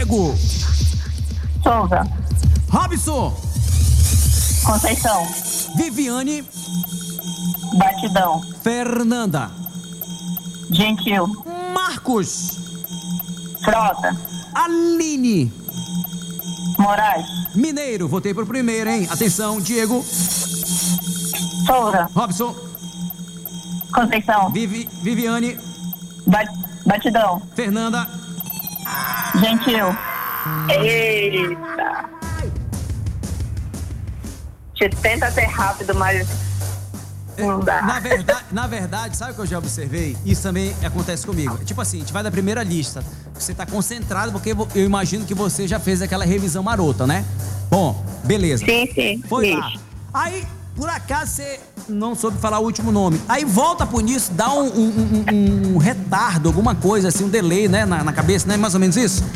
Diego. Souza. Robson. Conceição. Viviane. Batidão. Fernanda. Gentil. Marcos. Frota. Aline. Moraes. Mineiro, votei pro primeiro, hein? Atenção, Diego. Souza. Robson. Conceição. Viviane. Batidão. Fernanda. Gentil. Eita. Você tenta ser rápido, mas não dá. Na verdade, sabe o que eu já observei? Isso também acontece comigo. Tipo assim, a gente vai da primeira lista. Você tá concentrado porque eu imagino que você já fez aquela revisão marota, né? Bom, beleza. Sim. Foi lá. Aí, por acaso, você não soube falar o último nome. Aí volta pro início, dá um retardo, alguma coisa assim, um delay, né, na cabeça, né? Mais ou menos isso?